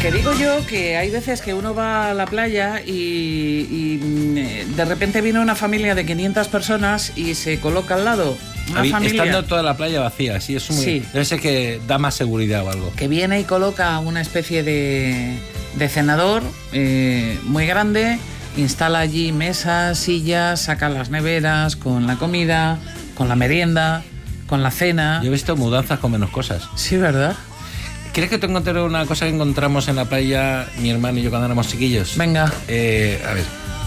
Que digo yo que hay veces que uno va a la playa y de repente viene una familia de 500 personas y se coloca al lado. Una familia estando toda la playa vacía, sí, es muy... Sí. Debe ser que da más seguridad o algo. que viene y coloca una especie de cenador muy grande, instala allí mesas, sillas, saca las neveras con la comida, con la merienda, con la cena. Yo he visto mudanzas con menos cosas. Sí, ¿verdad? ¿Quieres que te encontré una cosa que encontramos en la playa, mi hermano y yo, cuando éramos chiquillos? Venga. A ver,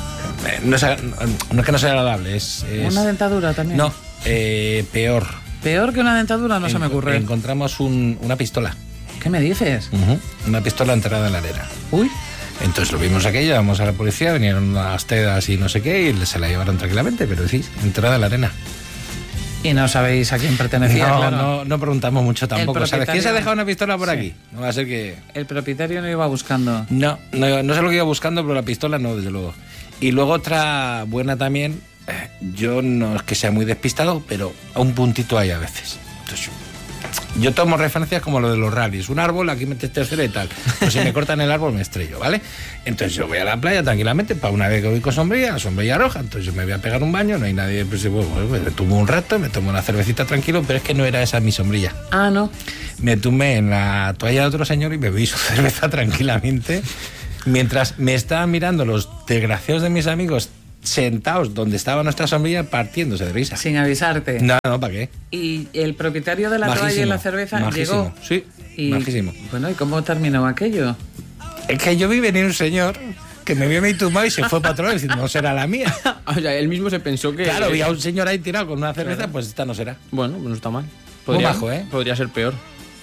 no es que no sea agradable, es... ¿Una dentadura también? No, peor. ¿Peor que una dentadura? No se me ocurre. Encontramos una pistola. ¿Qué me dices? Una pistola enterrada en la arena. Uy. Entonces lo vimos aquello, llamamos a la policía, vinieron las tedas y no sé qué, y se la llevaron tranquilamente, pero sí, enterrada en la arena. Y no sabéis a quién pertenecía, No, claro. no preguntamos mucho tampoco. ¿Sabes quién se ha dejado una pistola por Sí. aquí? No va a ser que... El propietario no iba buscando. No sé lo que iba buscando, pero la pistola no, desde luego. Y luego otra buena también, yo no es que sea muy despistado, pero a un puntito hay a veces. Entonces, yo tomo referencias como lo de los rallies. Un árbol, aquí metes tercera y tal. Pues si me cortan el árbol me estrello, ¿vale? Entonces yo voy a la playa tranquilamente, para una vez que voy con sombrilla, la sombrilla roja, entonces yo me voy a pegar un baño, no hay nadie, pues me tomo un rato, me tomo una cervecita tranquilo, pero es que no era esa mi sombrilla. Ah, no. Me tumbé en la toalla de otro señor y bebí su cerveza tranquilamente, mientras me estaban mirando los desgraciados de mis amigos sentados donde estaba nuestra sombrilla partiéndose de risa. Sin avisarte. No, ¿para qué? Y el propietario de la Majísimo, toalla y la cerveza majísimo, llegó. sí, majísimo. Bueno, ¿y cómo terminó aquello? Es que yo vi venir un señor que me vio medio tumbado y se fue para otro lado diciendo, no será la mía. O sea, él mismo se pensó que... Claro, vi a un señor ahí tirado con una cerveza, pues esta no será. Bueno, no está mal. Muy bajo, ¿eh? Podría ser peor.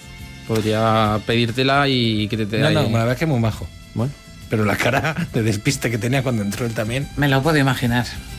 Podría pedírtela y que te No, ahí. la verdad es que muy majo. Bueno. Pero la cara de despiste que tenía cuando entró él también. Me lo puedo imaginar.